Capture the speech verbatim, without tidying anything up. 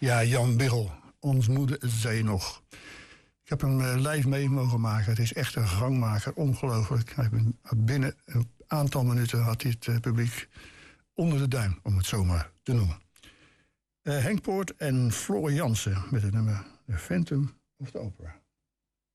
Ja, Jan Biggel, ons moeder zei nog. Ik heb hem uh, live mee mogen maken. Het is echt een gangmaker, ongelooflijk. Hij heeft binnen een aantal minuten had hij het uh, publiek onder de duim, om het zo maar te noemen. Uh, Henk Poort en Floor Jansen met het nummer The Phantom of the Opera.